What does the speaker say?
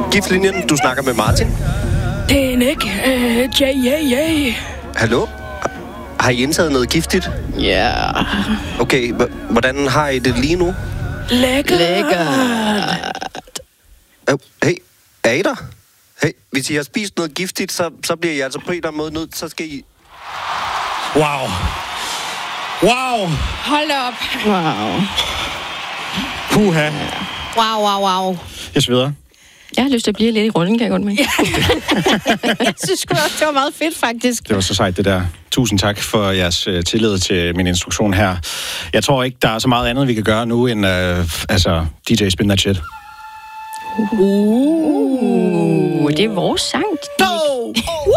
Giftlinjen, du snakker med Martin. Det er Nick. Ja. Hallo? Har I indtaget noget giftigt? Ja. Okay, hvordan har I det lige nu? Lækkert. Hey, er I der? Hey, hvis I har spist noget giftigt, så bliver I altså på en eller anden måde nødt, så skal I... Wow. Hold op. Wow. Puha. Wow. Jeg sveder. Jeg har lyst til at blive lidt i rollen, kan jeg godt med. Jeg synes sgu også, det var meget fedt, faktisk. Det var så sejt, det der. Tusind tak for jeres tillid til min instruktion her. Jeg tror ikke, der er så meget andet, vi kan gøre nu, end DJ Spin That Shit. Det er vores sang.